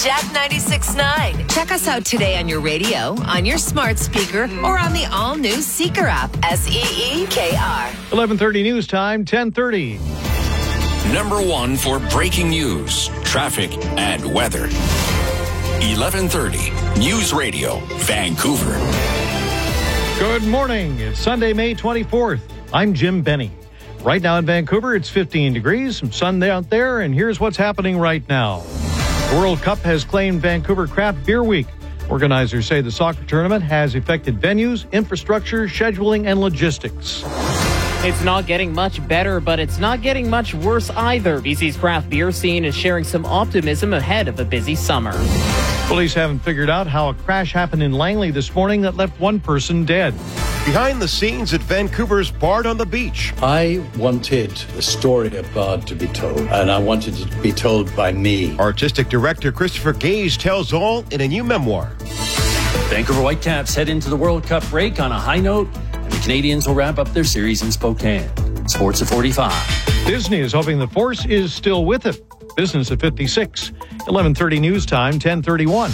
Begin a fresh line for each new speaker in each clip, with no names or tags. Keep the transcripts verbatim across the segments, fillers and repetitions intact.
Jack ninety-six point nine. Check us out today on your radio, on your smart speaker, or on the all-new Seeker app. S E E K R.
eleven thirty news time, ten thirty.
Number one for breaking news, traffic, and weather. eleven thirty News Radio, Vancouver.
Good morning. It's Sunday, May twenty-fourth. I'm Jim Benny. Right now in Vancouver, it's fifteen degrees, some sun out there, and here's what's happening right now. The World Cup has claimed Vancouver Craft Beer Week. Organizers say the soccer tournament has affected venues, infrastructure, scheduling, and logistics.
It's not getting much better, but it's not getting much worse either. B C's craft beer scene is sharing some optimism ahead of a busy summer.
Police haven't figured out how a crash happened in Langley this morning that left one person dead.
Behind the scenes at Vancouver's Bard on the Beach.
I wanted the story of Bard to be told, and I wanted it to be told by me.
Artistic director Christopher Gage tells all in a new memoir.
Vancouver Whitecaps head into the World Cup break on a high note, and the Canadians will wrap up their series in Spokane. Sports at forty-five.
Disney is hoping the Force is still with it. Business at fifty-six. eleven thirty news time, ten thirty-one.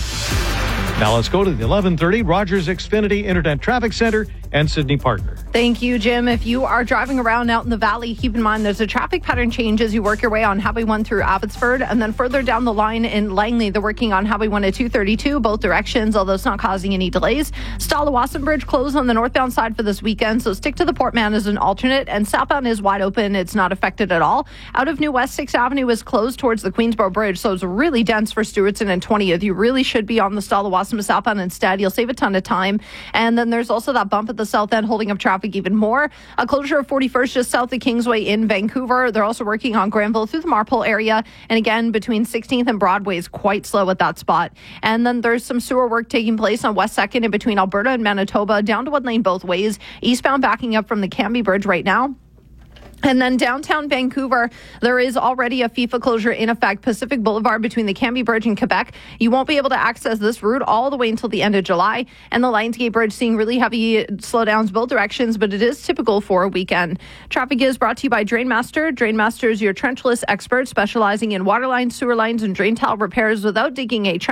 Now let's go to the eleven thirty Rogers Xfinity Internet Traffic Center and Sydney Partner.
Thank you, Jim. If you are driving around out in the valley, keep in mind there's a traffic pattern change as you work your way on Highway one through Abbotsford, and then further down the line in Langley, they're working on Highway one to two thirty-two, both directions, although it's not causing any delays. Stalawasan Bridge closed on the northbound side for this weekend, so stick to the Portman as an alternate, and southbound is wide open. It's not affected at all. Out of New West, sixth Avenue is closed towards the Queensboro Bridge, so it's really dense for Stewartson and twentieth. You really should be on the Stalawasan to southbound instead. You'll save a ton of time. And then there's also that bump at the south end holding up traffic even more. A closure of forty-first just south of Kingsway in Vancouver. They're also working on Granville through the Marpole area. And again, between sixteenth and Broadway is quite slow at that spot. And then there's some sewer work taking place on West second in between Alberta and Manitoba, down to one lane both ways. Eastbound backing up from the Cambie Bridge right now. And then downtown Vancouver, there is already a FIFA closure in effect. Pacific Boulevard between the Cambie Bridge and Quebec. You won't be able to access this route all the way until the end of July. And the Lionsgate Bridge seeing really heavy slowdowns both directions, but it is typical for a weekend. Traffic is brought to you by Drainmaster. Drainmaster is your trenchless expert specializing in water lines, sewer lines, and drain tile repairs without digging a trench.